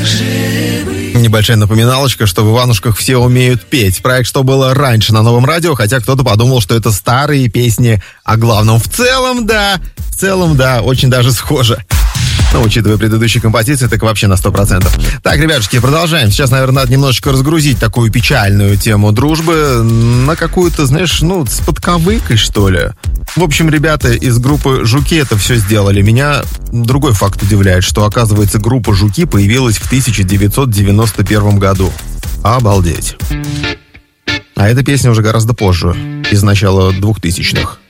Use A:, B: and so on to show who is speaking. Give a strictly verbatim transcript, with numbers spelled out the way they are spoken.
A: Небольшая напоминалочка, что в Иванушках все умеют петь. Проект «Что было раньше» на Новом радио, хотя кто-то подумал, что это старые песни о главном. В целом, да, в целом, да, очень даже схоже. Ну, учитывая предыдущие композиции, так вообще на сто процентов. Так, ребятушки, продолжаем. Сейчас, наверное, надо немножечко разгрузить такую печальную тему дружбы на какую-то, знаешь, ну, с подковыкой, что ли. В общем, ребята из группы «Жуки» это все сделали. Меня другой факт удивляет, что, оказывается, группа «Жуки» появилась в тысяча девятьсот девяносто первом году. Обалдеть. А эта песня уже гораздо позже, из начала двухтысячных.